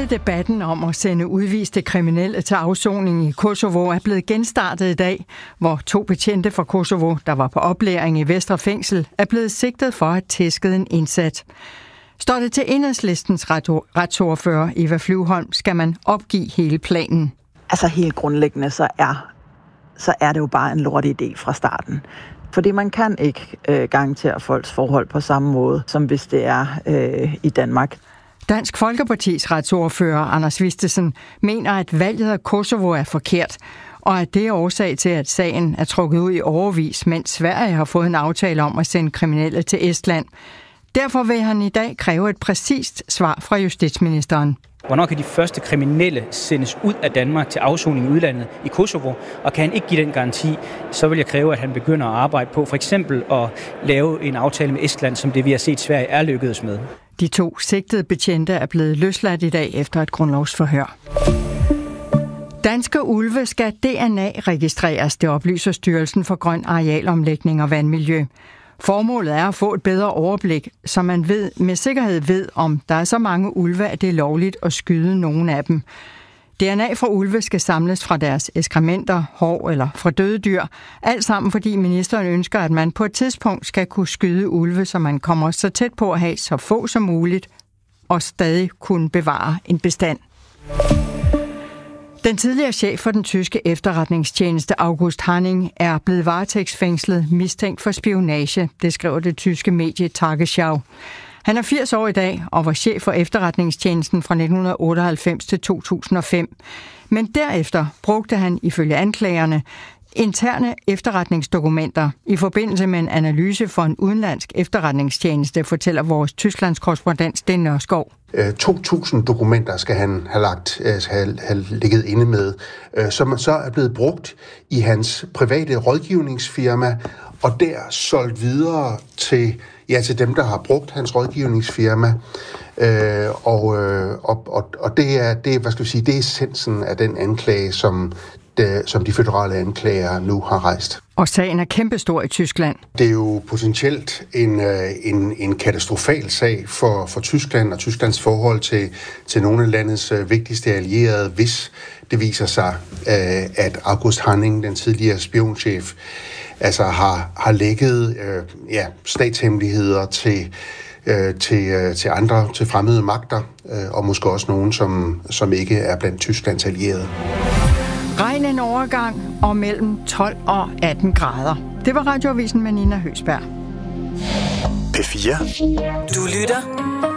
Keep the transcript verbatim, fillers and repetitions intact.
Hele debatten om at sende udviste kriminelle til afsoning i Kosovo er blevet genstartet i dag, hvor to betjente fra Kosovo, der var på oplæring i Vestre Fængsel, er blevet sigtet for at have tæsket en indsat. Står det til Enhedslistens retsordfører Eva Flyvholm, skal man opgive hele planen. Altså helt grundlæggende, så er, så er det jo bare en lortig idé fra starten. Fordi man kan ikke øh, garantere folks forhold på samme måde, som hvis det er øh, i Danmark. Dansk Folkepartis retsordfører Anders Vistisen mener, at valget af Kosovo er forkert, og at det er årsag til, at sagen er trukket ud i årevis, mens Sverige har fået en aftale om at sende kriminelle til Estland. Derfor vil han i dag kræve et præcist svar fra justitsministeren. Hvornår kan de første kriminelle sendes ud af Danmark til afsoning i udlandet i Kosovo? Og kan han ikke give den garanti, så vil jeg kræve, at han begynder at arbejde på for eksempel at lave en aftale med Estland, som det vi har set Sverige er lykkedes med. De to sigtede betjente er blevet løsladt i dag efter et grundlovsforhør. Danske ulve skal D N A-registreres, det oplyser Styrelsen for Grøn Arealomlægning og Vandmiljø. Formålet er at få et bedre overblik, så man ved, med sikkerhed ved, om der er så mange ulve, at det er lovligt at skyde nogle af dem. D N A fra ulve skal samles fra deres ekskrementer, hår eller fra døde dyr. Alt sammen fordi ministeren ønsker, at man på et tidspunkt skal kunne skyde ulve, så man kommer så tæt på at have så få som muligt og stadig kunne bevare en bestand. Den tidligere chef for den tyske efterretningstjeneste August Hanning er blevet varetægtsfængslet mistænkt for spionage, det skriver det tyske medie Tagesschau. Han er firs år i dag og var chef for efterretningstjenesten fra nitten otteoghalvfems til to tusind og fem. Men derefter brugte han ifølge anklagerne interne efterretningsdokumenter i forbindelse med en analyse for en udenlandsk efterretningstjeneste, fortæller vores Tysklands korrespondent Sten Nørskov. to tusind dokumenter skal han have, lagt, have, have ligget inde med, som så er blevet brugt i hans private rådgivningsfirma, og der solgt videre til, ja, til dem, der har brugt hans rådgivningsfirma. Øh, og, og, og, og det er, det, hvad skal vi sige, det er essensen af den anklage, som Det, som de føderale anklager nu har rejst. Og sagen er kæmpestor i Tyskland. Det er jo potentielt en, en, en katastrofal sag for, for Tyskland og Tysklands forhold til, til nogle af landets vigtigste allierede, hvis det viser sig, at August Hanning, den tidligere spionchef, altså har, har lækket ja, statshemmeligheder til Til, til andre, til fremmede magter, og måske også nogen, som, som ikke er blandt Tysklands allierede. Regn en overgang og mellem tolv og atten grader. Det var Radioavisen med Nina Høsberg. P fire. Du lytter